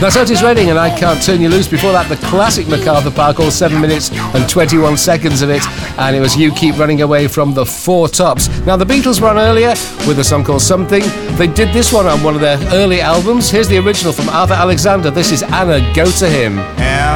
That's Otis Redding and I Can't Turn You Loose. Before that, the classic MacArthur Park, all 7 minutes and 21 seconds of it. And it was You Keep Running Away from the Four Tops. Now, the Beatles were on earlier with a song called Something. They did this one on one of their early albums. Here's the original from Arthur Alexander. This is Anna, Go to Him.